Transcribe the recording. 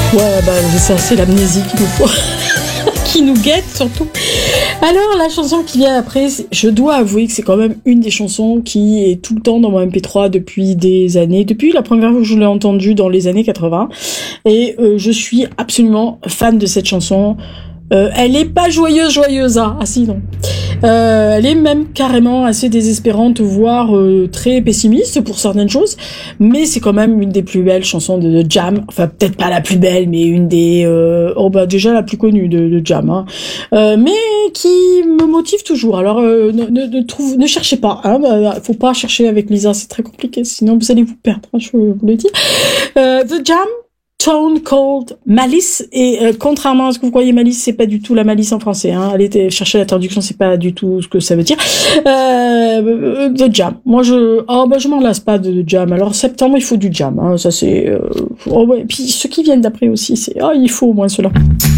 Ouais, bah ça c'est l'amnésie qu'il nous faut, qui nous guette surtout. Alors la chanson qui vient après, je dois avouer que c'est quand même une des chansons qui est tout le temps dans mon MP3 depuis des années, depuis la première fois que je l'ai entendue dans les années 80, et je suis absolument fan de cette chanson. Elle est pas joyeuse, hein. Ah si, non. Elle est même carrément assez désespérante, voire très pessimiste pour certaines choses, mais c'est quand même une des plus belles chansons de Jam. Enfin, peut-être pas la plus belle, mais une des... déjà la plus connue de Jam, hein. Mais qui me motive toujours. Alors, ne cherchez pas, hein. Faut pas chercher avec Lisa, c'est très compliqué, sinon vous allez vous perdre, hein, je vous le dis. The Jam, Stone Cold Malice, et contrairement à ce que vous croyez, Malice, c'est pas du tout la malice en français, hein. Allez chercher la traduction, c'est pas du tout ce que ça veut dire. The Jam. Moi, je m'en lasse pas de Jam. Alors, septembre, il faut du Jam, hein. Ça, c'est, ouais. Puis, ceux qui viennent d'après aussi, il faut au moins cela.